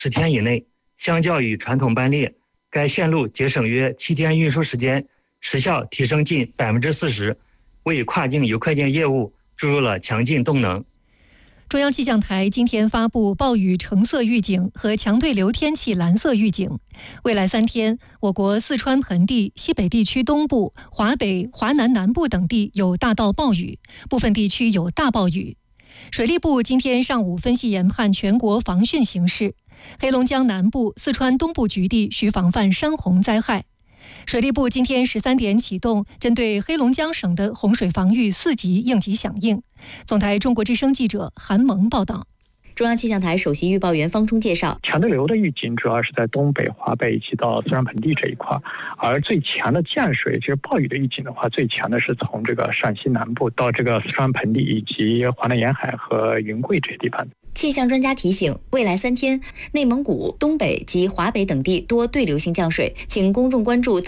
10天以内。相较于传统班列，该线路节省约7天运输时间，时效提升近40%，为跨境邮快件业务注入了强劲动能。 中央气象台今天发布暴雨橙色预警和强对流天气蓝色预警。未来3天，我国四川盆地、西北地区东部、华北、华南南部等地有大到暴雨，部分地区有大暴雨。水利部今天上午分析研判全国防汛形势，黑龙江南部、四川东部局地需防范山洪灾害。水利部今天13点启动针对黑龙江省的洪水防御4级应急响应。总台中国之声记者韩萌报道。 中央气象台首席预报员方冲介绍， 强对流的预警主要是在东北、华北以及到四川盆地这一块，而最强的降水，就是暴雨的预警的话，最强的是从这个陕西南部到这个四川盆地以及华南沿海和云贵这些地方。 气象专家提醒，未来3天，内蒙古、东北及华北等地多对流性降水，请公众关注